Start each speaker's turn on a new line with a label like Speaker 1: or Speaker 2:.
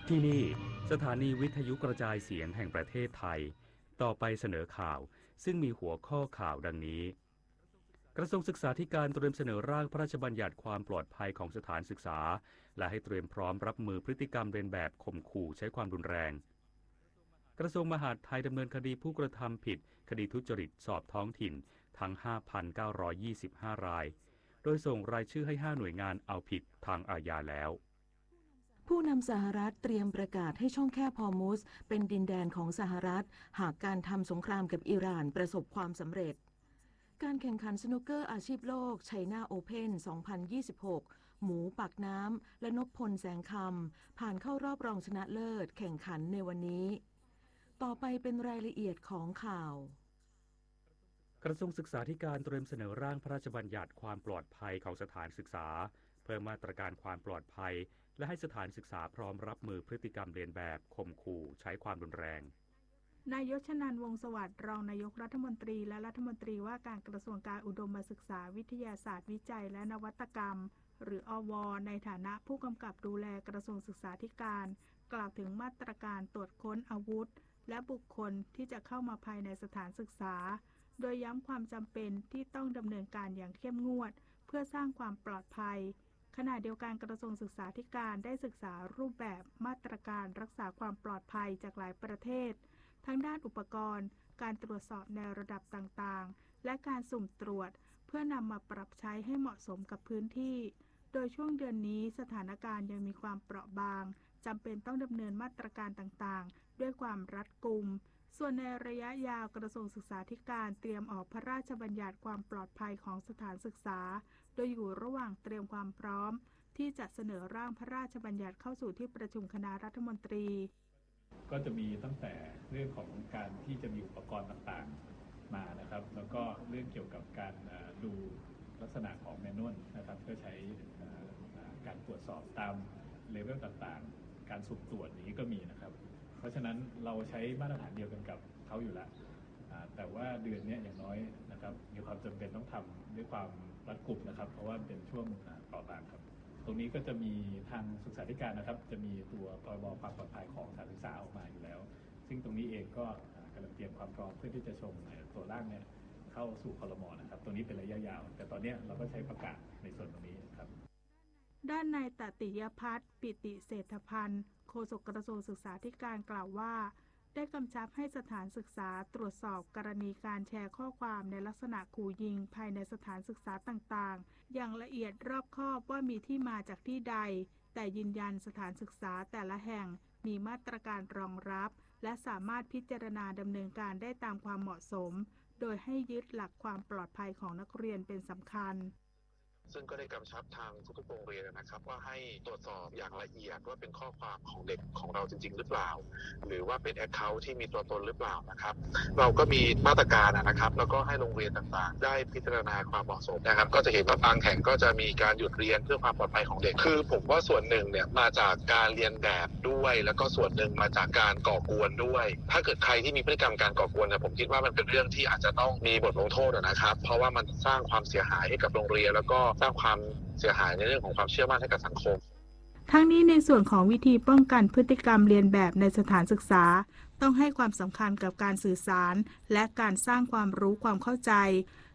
Speaker 1: ที่นี่สถานีวิทยุกระจายเสียงแห่งประเทศไทยต่อไปเสนอข่าวซึ่งมีหัวข้อข่าวดังนี้กระทรวงศึกษาธิการเตรียมเสนอร่างพระราชบัญญัติความปลอดภัยของสถานศึกษาและให้เตรียมพร้อมรับมือพฤติกรรมเลียนแบบข่มขู่ใช้ความรุนแรงกระทรวงมหาดไทยดำเนินคดีผู้กระทำผิดคดีทุจริตสอบท้องถิ่นทั้ง 5,925 รายโดยส่งรายชื่อให้5หน่วยงานเอาผิดทางอาญาแล้ว
Speaker 2: ผู้นำสหรัฐเตรียมประกาศให้ช่องแคบฮอร์มุซเป็นดินแดนของสหรัฐหากการทำสงครามกับอิหร่านประสบความสำเร็จการแข่งขันสนุกเกอร์อาชีพโลกไชน่าโอเพ่น 2026 หมูปากน้ำและนพพลแสงคำผ่านเข้ารอบรองชนะเลิศแข่งขันในวันนี้ต่อไปเป็นรายละเอียดของข่าว
Speaker 1: กระทรวงศึกษาธิการเตรียมเสนอร่างพระราชบัญญัติความปลอดภัยของสถานศึกษาเพิ่มมาตรการความปลอดภัยและให้สถานศึกษาพร้อมรับมือพฤติกรรมเลียนแบบข่มขู่ใช้ความรุนแรง
Speaker 3: นายชนันท์ วงศ์สวัสดิ์รองนายกรัฐมนตรีและรัฐมนตรีว่าการกระทรวงการอุดมศึกษาวิทยาศาสตร์วิจัยและนวัตกรรมหรืออว.ในฐานะผู้กำกับดูแลกระทรวงศึกษาธิการกล่าวถึงมาตรการตรวจค้นอาวุธและบุคคลที่จะเข้ามาภายในสถานศึกษาโดยย้ำความจำเป็นที่ต้องดำเนินการอย่างเข้มงวดเพื่อสร้างความปลอดภัยขณะเดียวกันกระทรวงศึกษาธิการได้ศึกษารูปแบบมาตรการรักษาความปลอดภัยจากหลายประเทศทั้งด้านอุปกรณ์การตรวจสอบในระดับต่างๆและการสุ่มตรวจเพื่อนำมาปรับใช้ให้เหมาะสมกับพื้นที่โดยช่วงเดือนนี้สถานการณ์ยังมีความเปราะบางจำเป็นต้องดำเนินมาตรการต่างๆด้วยความรัดกุมส่วนในระยะยาวกระทรวงศึกษาธิการเตรียมออกพระราชบัญญัติความปลอดภัยของสถานศึกษาโดยอยู่ระหว่างเตรียมความพร้อมที่จะเสนอร่างพระราชบัญญัติเข้าสู่ที่ประชุมคณะรัฐมนตรี
Speaker 4: ก็จะมีตั้งแต่เรื่องของการที่จะมีอุปกรณ์ต่างๆมานะครับแล้วก็เรื่องเกี่ยวกับการดูลักษณะของแมนนวลนะครับก็ใช้การตรวจสอบตามเลเวลต่างๆการสุ่มตรวจนี้ก็มีนะครับเพราะฉะนั้นเราใช้มาตรฐานเดียวกันกับเขาอยู่แล้วแต่ว่าเดือนนี้อย่างน้อยนะครับมีความจำเป็นต้องทำด้วยความรัดกุมนะครับเพราะว่าเป็นช่วงเปราะบางครับตรงนี้ก็จะมีทางศึกษาธิการนะครับจะมีตัวพรบความปลอดภัยของสถานศึกษาออกมาอยู่แล้วซึ่งตรงนี้เองก็กำลังเตรียมความพร้อมเพื่อที่จะชงตัวร่างเนี่ยเข้าสู่ครม.นะครับตรงนี้เป็นระยะยาวแต่ตอนนี้เราก็ใช้ประกาศในส่วนตรงนี้ครับ
Speaker 3: ด้านนายตติยพัฒน์ ปิติเศรษฐพันธ์โฆษกกระทรวงศึกษาธิการกล่าวว่าได้กำชับให้สถานศึกษาตรวจสอบกรณีการแชร์ข้อความในลักษณะขู่ยิงภายในสถานศึกษาต่างๆอย่างละเอียดรอบคอบว่ามีที่มาจากที่ใดแต่ยืนยันสถานศึกษาแต่ละแห่งมีมาตรการรองรับและสามารถพิจารณาดำเนินการได้ตามความเหมาะสมโดยให้ยึดหลักความปลอดภัยของนักเรียนเป็นสำคัญ
Speaker 5: ซึ่งก็ได้กำชับทางทุกๆโรงเรียนนะครับว่าให้ตรวจสอบอย่างละเอียดว่าเป็นข้อความของเด็กของเราจริงๆหรือเปล่าหรือว่าเป็นแอคเคาท์ที่มีตัวตนหรือเปล่านะครับเราก็มีมาตรการนะครับแล้วก็ให้โรงเรียนต่างๆได้พิจารณาความเหมาะสมนะครับก็จะเห็นว่าบางแห่งก็จะมีการหยุดเรียนเพื่อความปลอดภัยของเด็กคือผมว่าส่วนหนึ่งเนี่ยมาจากการเรียนแบบด้วยแล้วก็ส่วนหนึ่งมาจากการก่อกวนด้วยถ้าเกิดใครที่มีพฤติกรรมการก่อกวนนะผมคิดว่ามันเป็นเรื่องที่อาจจะต้องมีบทลงโทษนะครับเพราะว่ามันสร้างความเสียหายให้กับโรงเรียนแล้วก็สร้างความเสียหายในเรื่องของความเชื่อมั่นให้กับสังคม
Speaker 3: ทั้งนี้ในส่วนของวิธีป้องกันพฤติกรรมเลียนแบบในสถานศึกษาต้องให้ความสำคัญกับการสื่อสารและการสร้างความรู้ความเข้าใจ